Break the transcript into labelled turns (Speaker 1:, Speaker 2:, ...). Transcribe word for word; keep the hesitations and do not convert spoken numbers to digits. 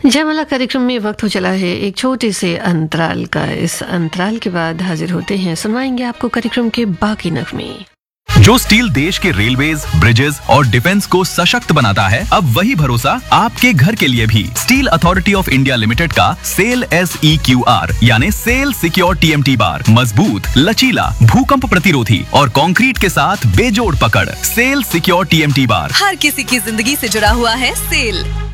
Speaker 1: जयमाला कार्यक्रम में वक्त हो चला है एक छोटे से अंतराल का। इस अंतराल के बाद हाजिर होते हैं, सुनवाएंगे आपको कार्यक्रम के बाकी नगमे।
Speaker 2: जो स्टील देश के रेलवेज, ब्रिजेस और डिफेंस को सशक्त बनाता है, अब वही भरोसा आपके घर के लिए भी। Steel authority of India limited का cell S E Q R यानी cell secure T M T bar मजबूत, लचीला, भूकंप प्रतिरोधी और कंक्रीट के साथ बेजोड़ पकड़। Cell secure T M T bar
Speaker 3: हर किसी की जिंदगी से जुड़ा हुआ है। सेल